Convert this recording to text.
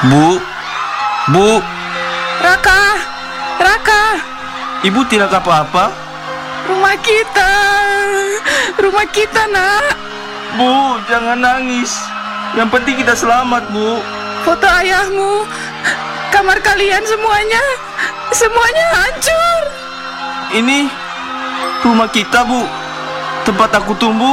Bu, Bu, Raka, Raka, Ibu tidak apa-apa? rumah kita nak. Bu, jangan nangis. Yang penting kita selamat, Bu. Foto ayahmu, kamar kalian semuanya hancur. Ini rumah kita, Bu. Tempat aku tumbuh.